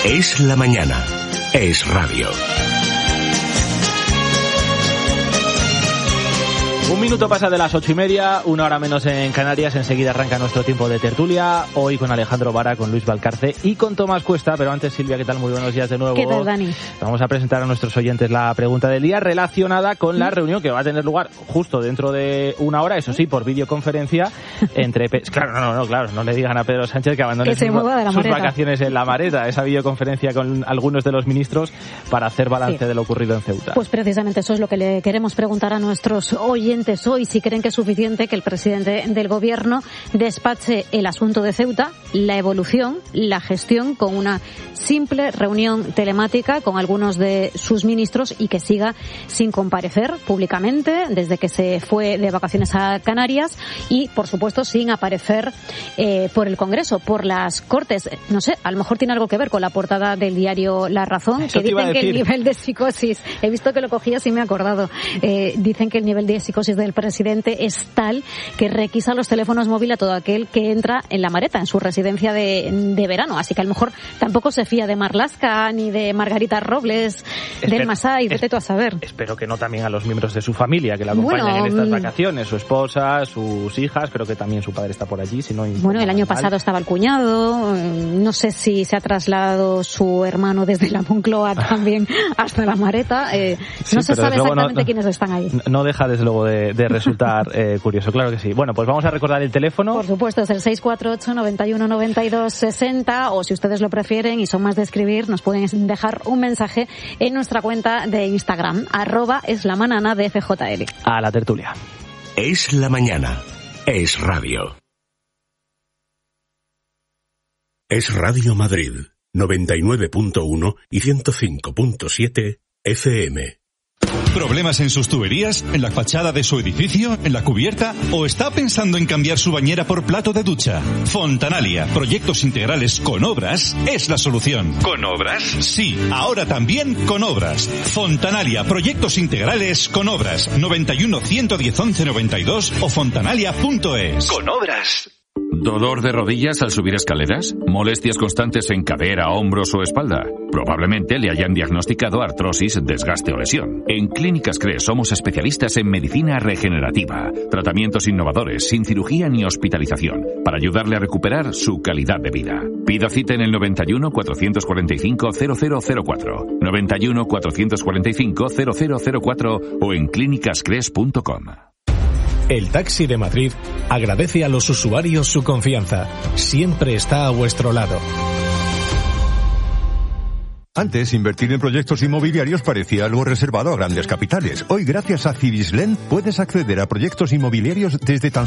Es la mañana. Es radio. Un minuto pasa de las 8:30, 1 hora menos en Canarias. Enseguida arranca nuestro tiempo de tertulia. Hoy con Alejandro Vara, con Luis Valcarce y con Tomás Cuesta. Pero antes, Silvia, ¿qué tal? Muy buenos días de nuevo. ¿Qué tal, Dani? Vamos a presentar a nuestros oyentes la pregunta del día relacionada con la reunión que va a tener lugar justo dentro de una hora, eso sí, por videoconferencia, entre... Claro, no le digan a Pedro Sánchez que abandone sus vacaciones en La Mareta. Esa videoconferencia con algunos de los ministros para hacer balance de lo ocurrido en Ceuta. Pues precisamente eso es lo que le queremos preguntar a nuestros oyentes hoy, si creen que es suficiente que el presidente del gobierno despache el asunto de Ceuta, la evolución, la gestión con una simple reunión telemática con algunos de sus ministros y que siga sin comparecer públicamente desde que se fue de vacaciones a Canarias y, por supuesto, sin aparecer por el Congreso, por las Cortes. No sé, a lo mejor tiene algo que ver con la portada del diario La Razón, eso que dicen que el nivel de psicosis, he visto que lo cogías y me he acordado, dicen que el nivel de psicosis del presidente es tal que requisa los teléfonos móviles a todo aquel que entra en La Mareta, en su residencia de verano. Así que a lo mejor tampoco se fía de Marlaska ni de Margarita Robles, del Masái, vete tú a saber. Espero que no también a los miembros de su familia que la acompañan en estas vacaciones, su esposa, sus hijas, creo que también su padre está por allí. Si no, el año pasado estaba el cuñado, no sé si se ha trasladado su hermano desde la Moncloa también hasta La Mareta, no se sabe exactamente quiénes están ahí. No deja desde luego de resultar curioso, claro que sí. Bueno, pues vamos a recordar el teléfono. Por supuesto, es el 648 91 92 60, o si ustedes lo prefieren y son más de escribir, nos pueden dejar un mensaje en nuestra cuenta de Instagram, @eslamanana de FJL. A la tertulia. Es la mañana. Es radio. Es Radio Madrid, 99.1 y 105.7 FM. ¿Problemas en sus tuberías? ¿En la fachada de su edificio? ¿En la cubierta? ¿O está pensando en cambiar su bañera por plato de ducha? Fontanalia, proyectos integrales con obras, es la solución. ¿Con obras? Sí, ahora también con obras. Fontanalia, proyectos integrales con obras. 91 110 11 92 o fontanalia.es. Con obras. ¿Dolor de rodillas al subir escaleras? ¿Molestias constantes en cadera, hombros o espalda? Probablemente le hayan diagnosticado artrosis, desgaste o lesión. En Clínicas CRES somos especialistas en medicina regenerativa, tratamientos innovadores, sin cirugía ni hospitalización, para ayudarle a recuperar su calidad de vida. Pida cita en el 91 445 0004, 91 445 0004 o en clínicascres.com. El Taxi de Madrid agradece a los usuarios su confianza. Siempre está a vuestro lado. Antes, invertir en proyectos inmobiliarios parecía algo reservado a grandes capitales. Hoy, gracias a Cibislen, puedes acceder a proyectos inmobiliarios desde tan